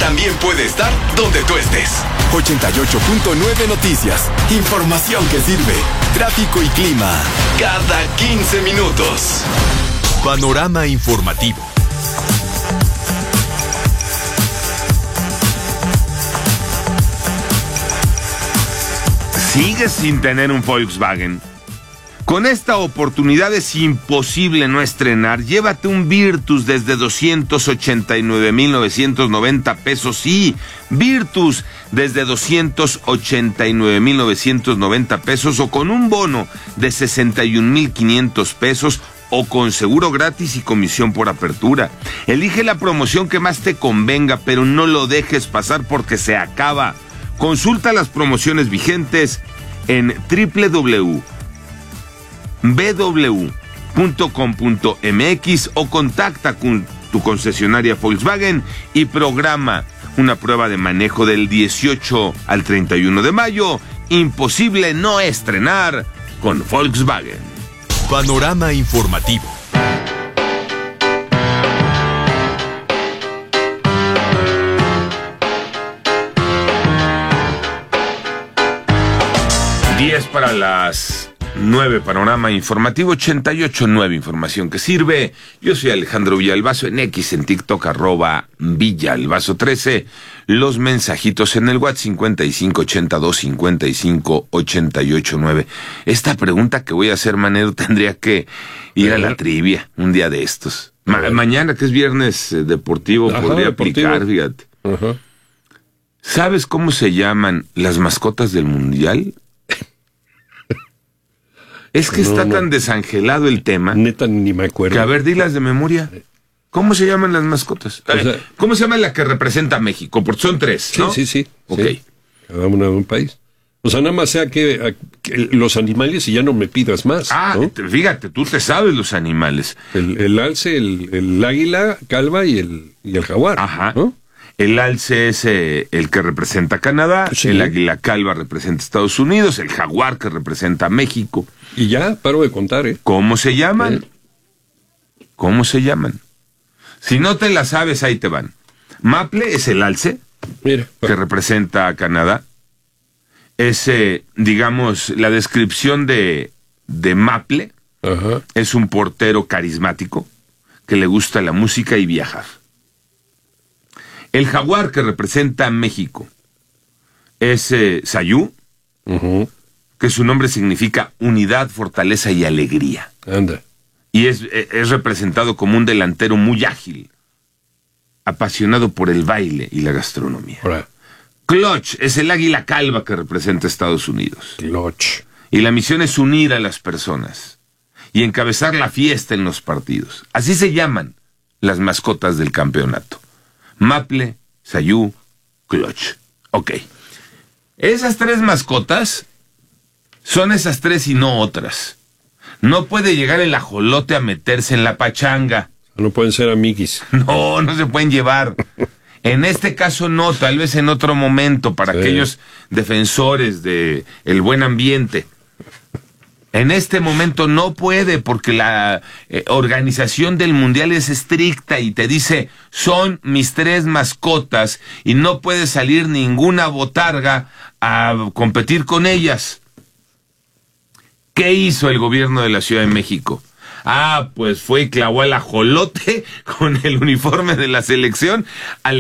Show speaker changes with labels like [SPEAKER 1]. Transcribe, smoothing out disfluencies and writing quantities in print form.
[SPEAKER 1] también puede estar donde tú estés. 88.9 Noticias. Información que sirve. Tráfico y clima. Cada 15 minutos. Panorama informativo.
[SPEAKER 2] ¿Sigues sin tener un Volkswagen? Con esta oportunidad es imposible no estrenar. Llévate un Virtus desde 289,990 pesos. Sí, Virtus desde 289,990 pesos o con un bono de 61,500 pesos o con seguro gratis y comisión por apertura. Elige la promoción que más te convenga, pero no lo dejes pasar porque se acaba. Consulta las promociones vigentes en www.bw.com.mx o contacta con tu concesionaria Volkswagen y programa una prueba de manejo del 18 al 31 de mayo. Imposible no estrenar con Volkswagen.
[SPEAKER 1] Panorama informativo.
[SPEAKER 2] Para las 9, panorama informativo 88.9, información que sirve. Yo soy Alejandro Villalbazo en X, en TikTok, @Villalbazo13. Los mensajitos en el WhatsApp 5582-5588-9. Esta pregunta que voy a hacer, Manero, tendría que ir a la trivia un día de estos. Mañana, que es viernes deportivo, podría aplicar, fíjate. Ajá. ¿Sabes cómo se llaman las mascotas del mundial? Es que está tan desangelado el tema.
[SPEAKER 3] Neta, ni me acuerdo.
[SPEAKER 2] Que a ver, dilas de memoria. ¿Cómo se llaman las mascotas? A ver, ¿cómo se llama la que representa a México? Porque son 3, ¿no?
[SPEAKER 3] Sí.
[SPEAKER 2] Ok.
[SPEAKER 3] Sí. Cada una de un país. O sea, nada más sea que los animales y ya no me pidas más. ¿No?
[SPEAKER 2] Fíjate, tú te sabes los animales.
[SPEAKER 3] El alce, el águila calva y el jaguar.
[SPEAKER 2] Ajá.
[SPEAKER 3] ¿No?
[SPEAKER 2] El alce es el que representa a Canadá, sí. El águila calva representa a Estados Unidos, el jaguar que representa a México.
[SPEAKER 3] Y ya, paro de contar, ¿eh?
[SPEAKER 2] ¿Cómo se llaman? ¿Cómo se llaman? Si no te la sabes, ahí te van. Maple es el alce,
[SPEAKER 3] mira,
[SPEAKER 2] que representa a Canadá. Es, digamos, la descripción de Maple.
[SPEAKER 3] Ajá.
[SPEAKER 2] Es un portero carismático que le gusta la música y viajar. El jaguar, que representa a México, es Sayú, que su nombre significa unidad, fortaleza y alegría.
[SPEAKER 3] Anda.
[SPEAKER 2] Y es representado como un delantero muy ágil, apasionado por el baile y la gastronomía.
[SPEAKER 3] Hola.
[SPEAKER 2] Clutch es el águila calva que representa a Estados Unidos.
[SPEAKER 3] Clutch.
[SPEAKER 2] Y la misión es unir a las personas y encabezar la fiesta en los partidos. Así se llaman las mascotas del campeonato. Maple, Sayú, Clutch. Ok. Esas 3 mascotas son esas 3 y no otras. No puede llegar el ajolote a meterse en la pachanga.
[SPEAKER 3] No pueden ser amiguis.
[SPEAKER 2] No se pueden llevar. En este caso no, tal vez en otro momento, para aquellos defensores de el buen ambiente. En este momento no puede, porque la organización del mundial es estricta y te dice, son mis 3 mascotas y no puede salir ninguna botarga a competir con ellas. ¿Qué hizo el gobierno de la Ciudad de México? Pues fue y clavó al ajolote con el uniforme de la selección